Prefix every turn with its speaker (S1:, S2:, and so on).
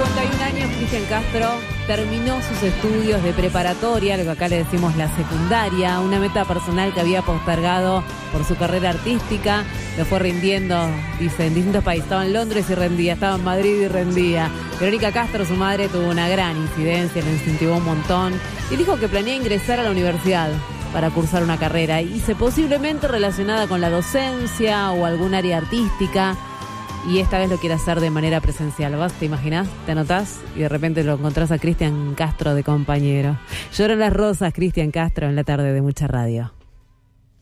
S1: 51 años, Cristian Castro terminó sus estudios de preparatoria, lo que acá le decimos la secundaria, una meta personal que había postergado por su carrera artística. Lo fue rindiendo, dice, en distintos países. Estaba en Londres y rendía, estaba en Madrid y rendía. Verónica Castro, su madre, tuvo una gran incidencia, le incentivó un montón y dijo que planea ingresar a la universidad para cursar una carrera, y posiblemente relacionada con la docencia o algún área artística. Y esta vez lo quiere hacer de manera presencial. ¿Vas? ¿Te imaginás? ¿Te anotás? Y de repente lo encontrás a Cristian Castro de compañero. Lloran las rosas, Cristian Castro, en la tarde de Mucha Radio.